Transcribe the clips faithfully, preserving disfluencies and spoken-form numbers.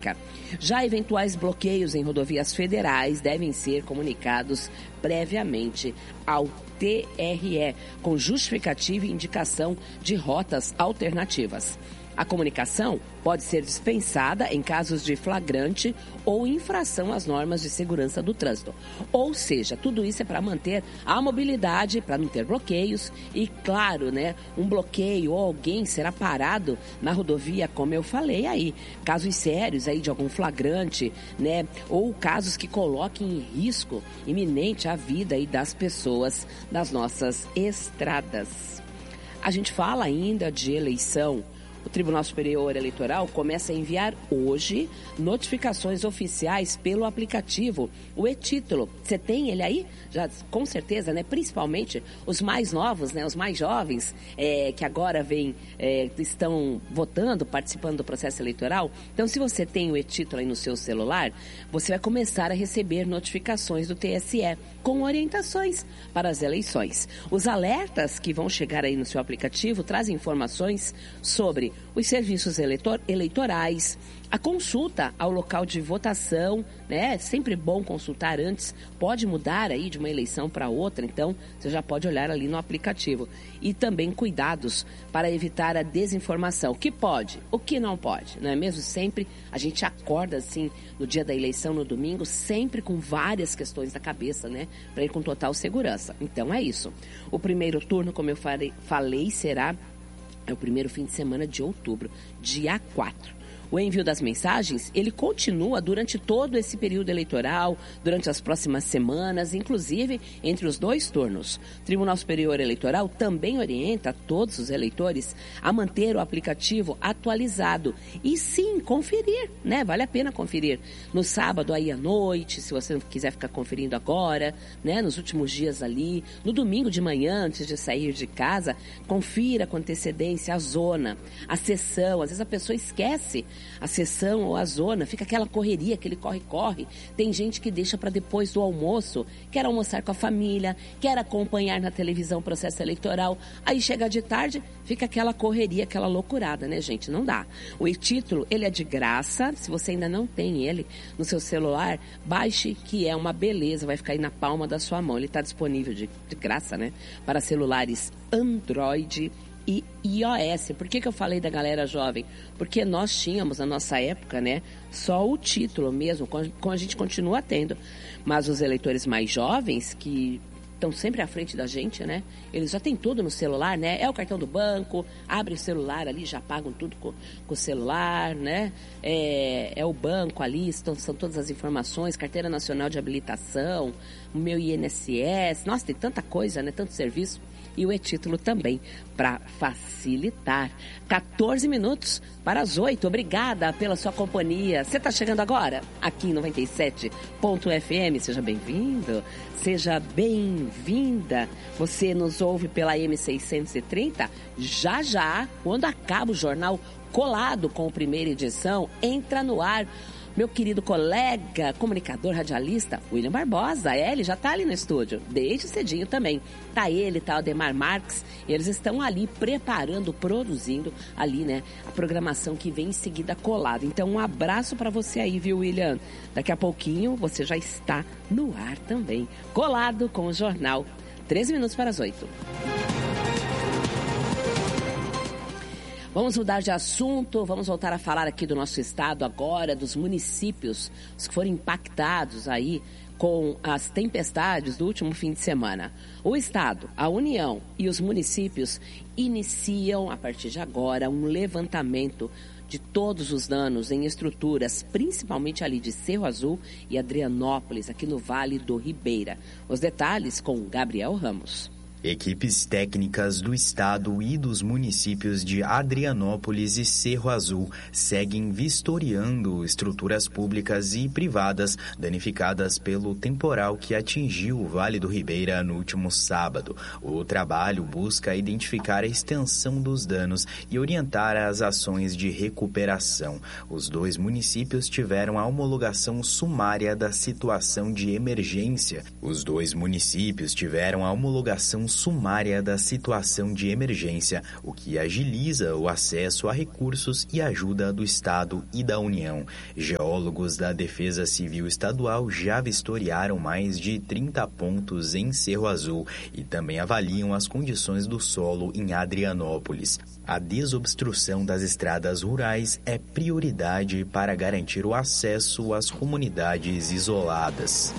pública. Já eventuais bloqueios em rodovias federais devem ser comunicados previamente ao T R E, com justificativa e indicação de rotas alternativas. A comunicação pode ser dispensada em casos de flagrante ou infração às normas de segurança do trânsito. Ou seja, tudo isso é para manter a mobilidade, para não ter bloqueios e, claro, né, um bloqueio ou alguém será parado na rodovia, como eu falei aí. Casos sérios aí de algum flagrante, né, ou casos que coloquem em risco iminente a vida aí das pessoas das nossas estradas. A gente fala ainda de eleição. O Tribunal Superior Eleitoral começa a enviar hoje notificações oficiais pelo aplicativo, o e-Título. Você tem ele aí? Já, com certeza, né? Principalmente os mais novos, né? Os mais jovens, é, que agora vem, é, estão votando, participando do processo eleitoral. Então, se você tem o e-Título aí no seu celular, você vai começar a receber notificações do T S E com orientações para as eleições. Os alertas que vão chegar aí no seu aplicativo trazem informações sobre os serviços eleitor- eleitorais, a consulta ao local de votação, né? É sempre bom consultar antes, pode mudar aí de uma eleição para outra, então você já pode olhar ali no aplicativo. E também cuidados para evitar a desinformação, o que pode, o que não pode, não é mesmo? Sempre a gente acorda assim no dia da eleição, no domingo, sempre com várias questões na cabeça, né? Para ir com total segurança. Então é isso. O primeiro turno, como eu falei, falei será É o primeiro fim de semana de outubro, dia quatro. O envio das mensagens, ele continua durante todo esse período eleitoral, durante as próximas semanas, inclusive entre os dois turnos. O Tribunal Superior Eleitoral também orienta todos os eleitores a manter o aplicativo atualizado e sim, conferir, né? Vale a pena conferir. No sábado aí à noite, se você não quiser ficar conferindo agora, né? Nos últimos dias ali, no domingo de manhã, antes de sair de casa, confira com antecedência a zona, a seção. Às vezes a pessoa esquece a sessão ou a zona, fica aquela correria, aquele corre-corre. Tem gente que deixa para depois do almoço, quer almoçar com a família, quer acompanhar na televisão o processo eleitoral. Aí chega de tarde, fica aquela correria, aquela loucurada, né, gente? Não dá. O e-Título, ele é de graça. Se você ainda não tem ele no seu celular, baixe, que é uma beleza, vai ficar aí na palma da sua mão. Ele está disponível de, de graça, né, para celulares Android e iOS. Por que que eu falei da galera jovem? Porque nós tínhamos, na nossa época, né, só o título mesmo, como a gente continua tendo. Mas os eleitores mais jovens, que estão sempre à frente da gente, né, eles já têm tudo no celular, né, é o cartão do banco, abre o celular ali, já pagam tudo com, com o celular, né, é, é o banco ali, estão, são todas as informações, carteira nacional de habilitação, o meu I N S S, nossa, tem tanta coisa, né, tanto serviço. E o e-Título também, para facilitar. quatorze minutos para as oito. Obrigada pela sua companhia. Você está chegando agora aqui em noventa e sete ponto F M. Seja bem-vindo, seja bem-vinda. Você nos ouve pela M seiscentos e trinta. Já já, quando acaba o jornal Colado com a primeira edição, entra no ar meu querido colega, comunicador, radialista, William Barbosa. É, ele já está ali no estúdio, desde cedinho também. Tá ele, tá o Ademar Marques, eles estão ali preparando, produzindo ali, né, a programação que vem em seguida colada. Então, um abraço para você aí, viu, William? Daqui a pouquinho você já está no ar também, colado com o jornal. treze minutos para as oito. Vamos mudar de assunto, vamos voltar a falar aqui do nosso estado agora, dos municípios, os que foram impactados aí com as tempestades do último fim de semana. O estado, a União e os municípios iniciam, a partir de agora, um levantamento de todos os danos em estruturas, principalmente ali de Cerro Azul e Adrianópolis, aqui no Vale do Ribeira. Os detalhes com Gabriel Ramos. Equipes técnicas do estado e dos municípios de Adrianópolis e Cerro Azul seguem vistoriando estruturas públicas e privadas danificadas pelo temporal que atingiu o Vale do Ribeira no último sábado. O trabalho busca identificar a extensão dos danos e orientar as ações de recuperação. Os dois municípios tiveram a homologação sumária da situação de emergência. Os dois municípios tiveram a homologação sumária da situação de emergência, o que agiliza o acesso a recursos e ajuda do Estado e da União. Geólogos da Defesa Civil Estadual já vistoriaram mais de trinta pontos em Cerro Azul e também avaliam as condições do solo em Adrianópolis. A desobstrução das estradas rurais é prioridade para garantir o acesso às comunidades isoladas.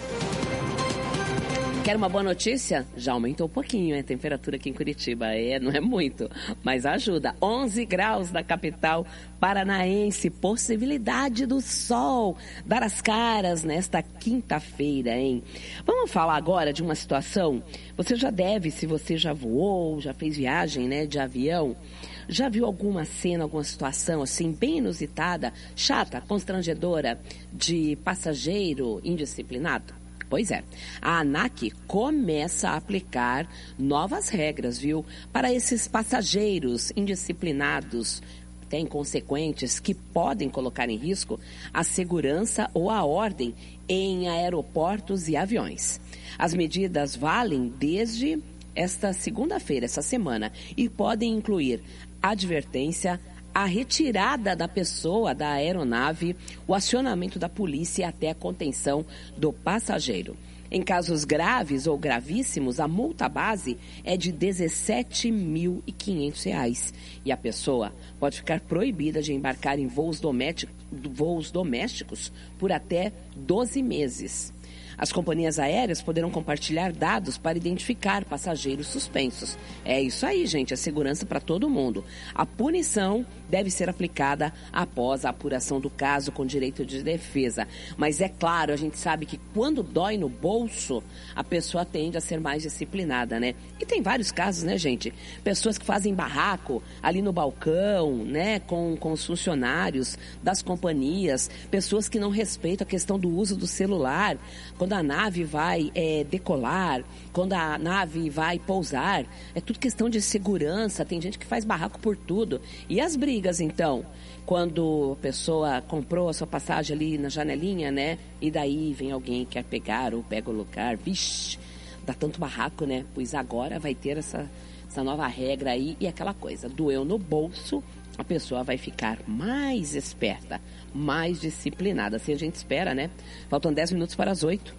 Quer uma boa notícia? Já aumentou um pouquinho a temperatura aqui em Curitiba. É, não é muito, mas ajuda. onze graus na capital paranaense. Possibilidade do sol dar as caras nesta quinta-feira, hein? Vamos falar agora de uma situação. Você já deve, se você já voou, já fez viagem, né, de avião, já viu alguma cena, alguma situação assim bem inusitada, chata, constrangedora, de passageiro indisciplinado? Pois é, a ANAC começa a aplicar novas regras, viu, para esses passageiros indisciplinados, até inconsequentes, que podem colocar em risco a segurança ou a ordem em aeroportos e aviões. As medidas valem desde esta segunda-feira, essa semana, e podem incluir advertência, a retirada da pessoa da aeronave, o acionamento da polícia até a contenção do passageiro. Em casos graves ou gravíssimos, a multa base é de dezessete mil e quinhentos reais e a pessoa pode ficar proibida de embarcar em voos domésticos, voos domésticos por até doze meses. As companhias aéreas poderão compartilhar dados para identificar passageiros suspensos. É isso aí, gente, é segurança para todo mundo. A punição deve ser aplicada após a apuração do caso com direito de defesa. Mas é claro, a gente sabe que quando dói no bolso, a pessoa tende a ser mais disciplinada, né? E tem vários casos, né, gente? Pessoas que fazem barraco ali no balcão, né, com, com os funcionários das companhias, pessoas que não respeitam a questão do uso do celular, quando a nave vai é, decolar, quando a nave vai pousar, é tudo questão de segurança, tem gente que faz barraco por tudo. E as brigas, então? Quando a pessoa comprou a sua passagem ali na janelinha, né? E daí vem alguém que quer pegar ou pega o lugar, vixe, dá tanto barraco, né? Pois agora vai ter essa, essa nova regra aí e aquela coisa, doeu no bolso, a pessoa vai ficar mais esperta, mais disciplinada. Assim a gente espera, né? Faltam dez minutos para as oito.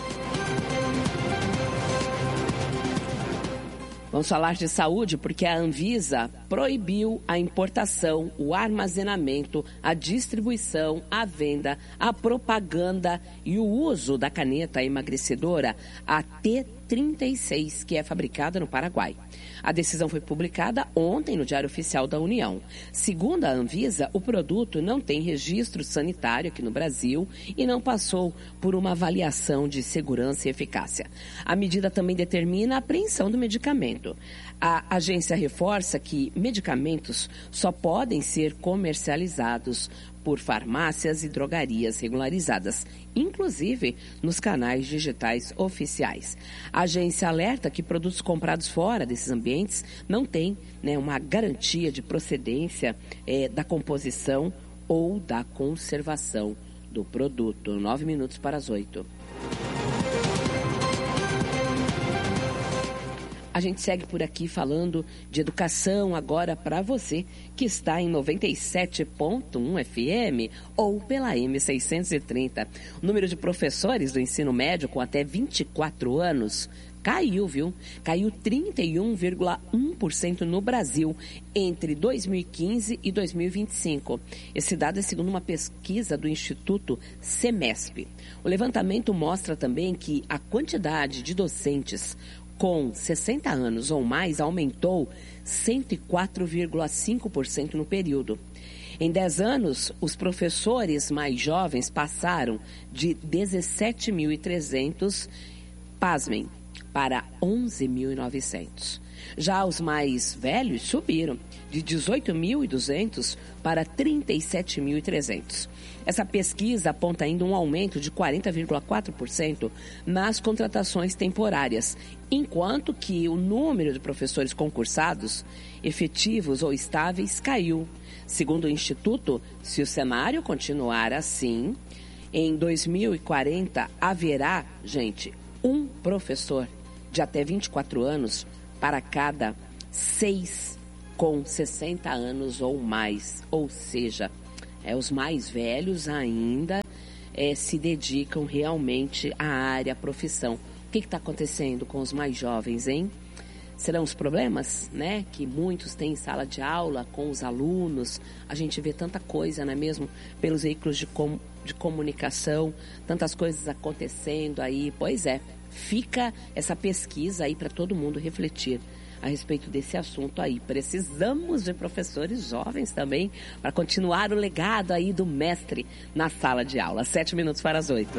Vamos falar de saúde porque a Anvisa proibiu a importação, o armazenamento, a distribuição, a venda, a propaganda e o uso da caneta emagrecedora, a T trinta e seis, que é fabricada no Paraguai. A decisão foi publicada ontem no Diário Oficial da União. Segundo a Anvisa, o produto não tem registro sanitário aqui no Brasil e não passou por uma avaliação de segurança e eficácia. A medida também determina a apreensão do medicamento. A agência reforça que medicamentos só podem ser comercializados por farmácias e drogarias regularizadas, inclusive nos canais digitais oficiais. A agência alerta que produtos comprados fora desses ambientes não têm, né, uma garantia de procedência é, da composição ou da conservação do produto. Nove minutos para as oito. A gente segue por aqui falando de educação agora para você que está em noventa e sete ponto um F M ou pela M seiscentos e trinta. O número de professores do ensino médio com até vinte e quatro anos caiu, viu? Caiu trinta e um vírgula um por cento no Brasil entre dois mil e quinze e dois mil e vinte e cinco. Esse dado é segundo uma pesquisa do Instituto Semesp. O levantamento mostra também que a quantidade de docentes com sessenta anos ou mais aumentou cento e quatro vírgula cinco por cento no período. Em dez anos, os professores mais jovens passaram de dezessete mil e trezentos, pasmem, para onze mil e novecentos. Já os mais velhos subiram de dezoito mil e duzentos para trinta e sete mil e trezentos. Essa pesquisa aponta ainda um aumento de quarenta vírgula quatro por cento nas contratações temporárias, enquanto que o número de professores concursados, efetivos ou estáveis, caiu. Segundo o Instituto, se o cenário continuar assim, em dois mil e quarenta haverá, gente, um professor de até vinte e quatro anos para cada seis com sessenta anos ou mais. Ou seja, é, os mais velhos ainda é, se dedicam realmente à área, à profissão. O que está acontecendo com os mais jovens, hein? Serão os problemas, né, que muitos têm em sala de aula com os alunos. A gente vê tanta coisa, não é mesmo? Pelos veículos de, com, de comunicação, tantas coisas acontecendo aí. Pois é, fica essa pesquisa aí para todo mundo refletir a respeito desse assunto aí. Precisamos de professores jovens também para continuar o legado aí do mestre na sala de aula. Sete minutos para as oito.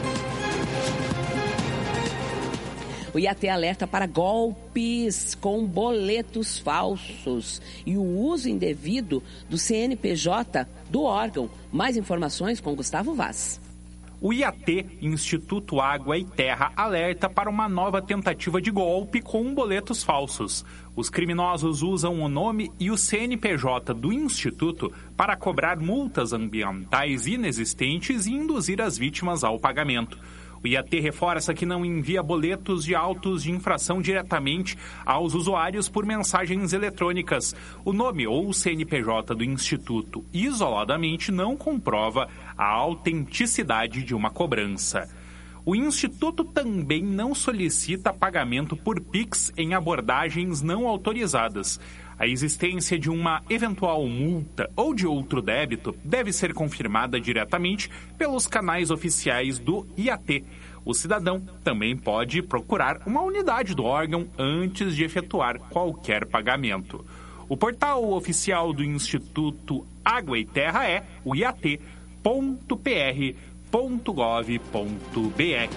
O I A T alerta para golpes com boletos falsos e o uso indevido do C N P J do órgão. Mais informações com Gustavo Vaz. O I A T, Instituto Água e Terra, alerta para uma nova tentativa de golpe com boletos falsos. Os criminosos usam o nome e o C N P J do Instituto para cobrar multas ambientais inexistentes e induzir as vítimas ao pagamento. O I A T reforça que não envia boletos de autos de infração diretamente aos usuários por mensagens eletrônicas. O nome ou o C N P J do Instituto isoladamente não comprova a autenticidade de uma cobrança. O Instituto também não solicita pagamento por Pix em abordagens não autorizadas. A existência de uma eventual multa ou de outro débito deve ser confirmada diretamente pelos canais oficiais do I A T. O cidadão também pode procurar uma unidade do órgão antes de efetuar qualquer pagamento. O portal oficial do Instituto Água e Terra é o i a t ponto p r ponto gov ponto b r.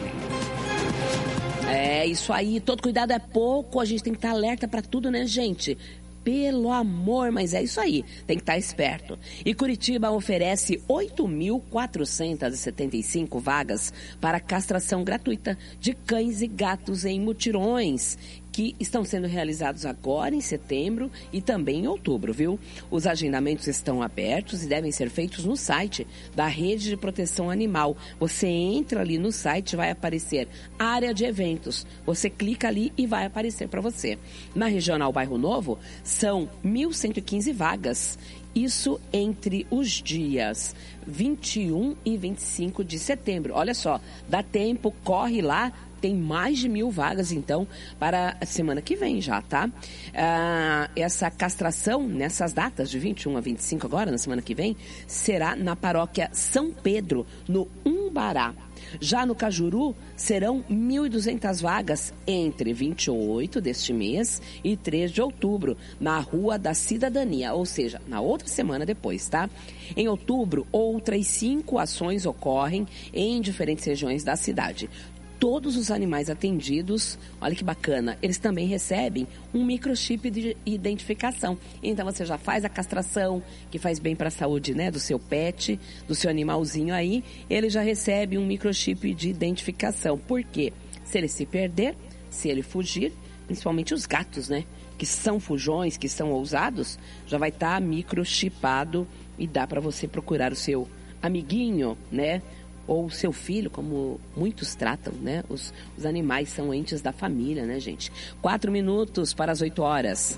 É isso aí, todo cuidado é pouco, a gente tem que estar alerta para tudo, né, gente? Pelo amor, mas é isso aí, tem que estar esperto. E Curitiba oferece oito mil quatrocentas e setenta e cinco vagas para castração gratuita de cães e gatos em mutirões, que estão sendo realizados agora em setembro e também em outubro, viu? Os agendamentos estão abertos e devem ser feitos no site da Rede de Proteção Animal. Você entra ali no site, vai aparecer área de eventos. Você clica ali e vai aparecer para você. Na Regional Bairro Novo, são mil cento e quinze vagas. Isso entre os dias vinte e um e vinte e cinco de setembro. Olha só, dá tempo, corre lá. Tem mais de mil vagas, então, para a semana que vem já, tá? Ah, essa castração, nessas datas, de vinte e um a vinte e cinco agora, na semana que vem, será na paróquia São Pedro, no Umbará. Já no Cajuru, serão mil e duzentas vagas entre vinte e oito deste mês e três de outubro, na Rua da Cidadania, ou seja, na outra semana depois, tá? Em outubro, outras cinco ações ocorrem em diferentes regiões da cidade. Todos os animais atendidos, olha que bacana, eles também recebem um microchip de identificação. Então você já faz a castração, que faz bem para a saúde, né, do seu pet, do seu animalzinho aí, ele já recebe um microchip de identificação. Por quê? Se ele se perder, se ele fugir, principalmente os gatos, né, que são fujões, que são ousados, já vai estar tá microchipado e dá para você procurar o seu amiguinho, né, ou seu filho, como muitos tratam, né? Os, os animais são entes da família, né, gente? Quatro minutos para as oito horas.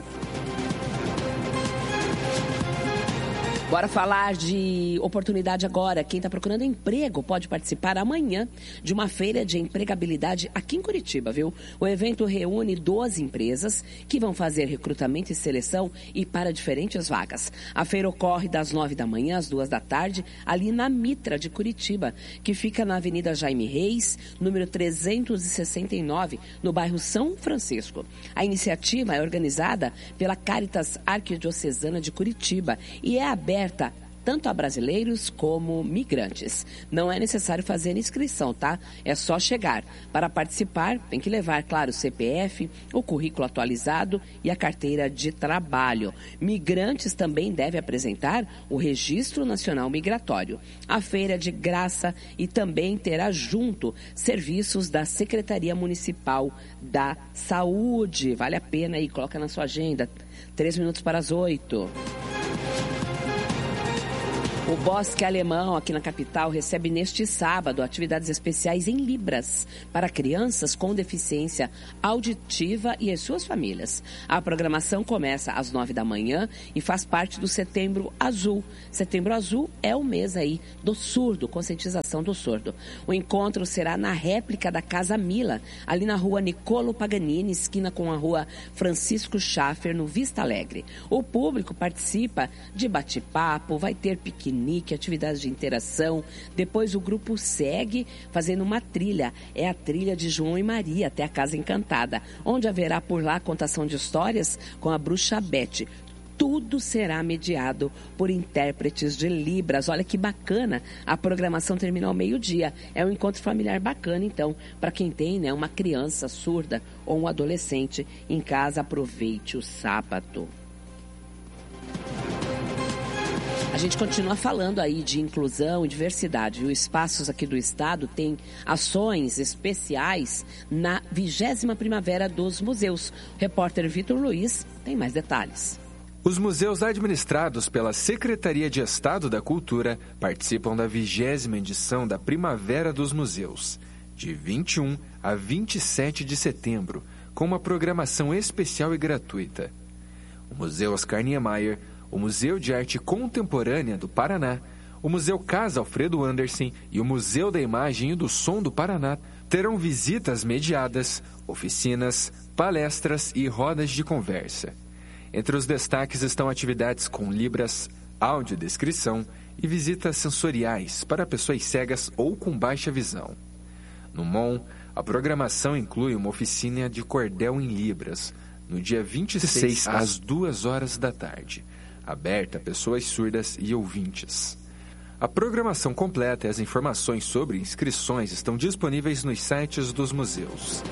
Bora falar de oportunidade agora. Quem está procurando emprego pode participar amanhã de uma feira de empregabilidade aqui em Curitiba, viu? O evento reúne doze empresas que vão fazer recrutamento e seleção e para diferentes vagas. A feira ocorre das nove da manhã às duas da tarde, ali na Mitra de Curitiba, que fica na Avenida Jaime Reis, número trezentos e sessenta e nove, no bairro São Francisco. A iniciativa é organizada pela Caritas Arquidiocesana de Curitiba e é aberta tanto a brasileiros como migrantes. Não é necessário fazer inscrição, tá? É só chegar. Para participar, tem que levar, claro, o C P F, o currículo atualizado e a carteira de trabalho. Migrantes também devem apresentar o Registro Nacional Migratório. A feira é de graça e também terá junto serviços da Secretaria Municipal da Saúde. Vale a pena aí, coloca na sua agenda. Três minutos para as oito. O Bosque Alemão, aqui na capital, recebe neste sábado atividades especiais em Libras para crianças com deficiência auditiva e as suas famílias. A programação começa às nove da manhã e faz parte do Setembro Azul. Setembro Azul é o mês aí do surdo, conscientização do surdo. O encontro será na réplica da Casa Mila, ali na rua Nicolo Paganini, esquina com a rua Francisco Schaffer, no Vista Alegre. O público participa de bate-papo, vai ter piquenique, atividades de interação. Depois o grupo segue fazendo uma trilha. É a trilha de João e Maria até a Casa Encantada, onde haverá por lá contação de histórias com a bruxa Bete. Tudo será mediado por intérpretes de Libras. Olha que bacana. A programação termina ao meio-dia. É um encontro familiar bacana, então, para quem tem, né, uma criança surda ou um adolescente em casa, aproveite o sábado. A gente continua falando aí de inclusão e diversidade. O Espaços aqui do Estado tem ações especiais na vigésima Primavera dos Museus. O repórter Vitor Luiz tem mais detalhes. Os museus administrados pela Secretaria de Estado da Cultura participam da vigésima edição da Primavera dos Museus, de vinte e um a vinte e sete de setembro, com uma programação especial e gratuita. O Museu Oscar Niemeyer, o Museu de Arte Contemporânea do Paraná, o Museu Casa Alfredo Anderson e o Museu da Imagem e do Som do Paraná terão visitas mediadas, oficinas, palestras e rodas de conversa. Entre os destaques estão atividades com libras, audiodescrição e visitas sensoriais para pessoas cegas ou com baixa visão. No M O N, a programação inclui uma oficina de cordel em libras, no dia vinte e seis, às duas horas da tarde, aberta a pessoas surdas e ouvintes. A programação completa e as informações sobre inscrições estão disponíveis nos sites dos museus.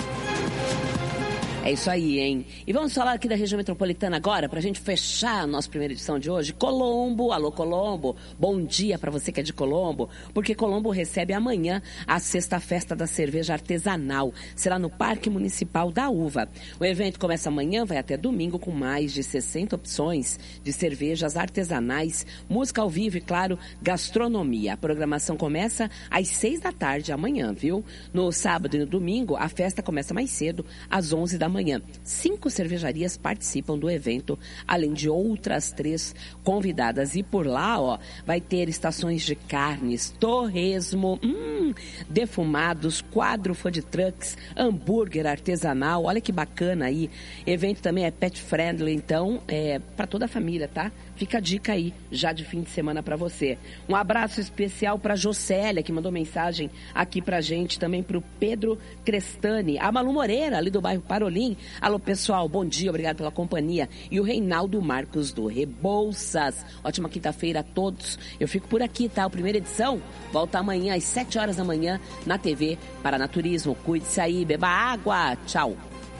É isso aí, hein? E vamos falar aqui da região metropolitana agora, para a gente fechar a nossa primeira edição de hoje. Colombo, alô Colombo, bom dia para você que é de Colombo, porque Colombo recebe amanhã a sexta festa da cerveja artesanal. Será no Parque Municipal da Uva. O evento começa amanhã, vai até domingo, com mais de sessenta opções de cervejas artesanais, música ao vivo e, claro, gastronomia. A programação começa às seis da tarde amanhã, viu? No sábado e no domingo, a festa começa mais cedo, às onze da manhã. Cinco cervejarias participam do evento, além de outras três convidadas. E por lá, ó, vai ter estações de carnes, torresmo, hum, defumados, quadro food trucks, hambúrguer artesanal. Olha que bacana aí. Evento também é pet friendly, então é para toda a família, tá? Fica a dica aí, já de fim de semana para você. Um abraço especial para Jocélia, que mandou mensagem aqui pra gente, também pro Pedro Crestani, a Malu Moreira, ali do bairro Parolim. Alô, pessoal, bom dia, obrigado pela companhia. E o Reinaldo Marcos do Rebouças. Ótima quinta-feira a todos. Eu fico por aqui, tá? A primeira edição volta amanhã às sete horas da manhã na T V Paranaturismo. Cuide-se aí, beba água. Tchau.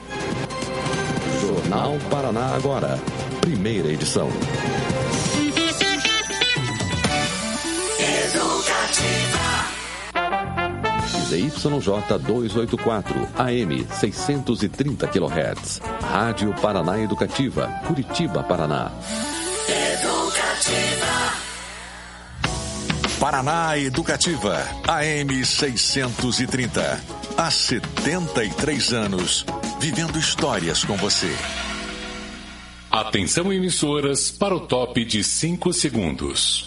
Jornal Paraná agora, primeira edição. Z Y J duzentos e oitenta e quatro, A M seiscentos e trinta quilohertz. Rádio Paraná Educativa, Curitiba, Paraná. Educativa. Paraná Educativa, A M seiscentos e trinta. Há setenta e três anos, vivendo histórias com você. Atenção, emissoras, para o top de cinco segundos.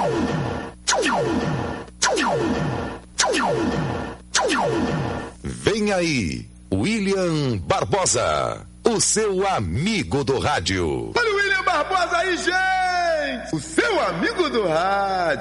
Vem aí, William Barbosa, o seu amigo do rádio. Olha o William Barbosa aí, gente! O seu amigo do rádio.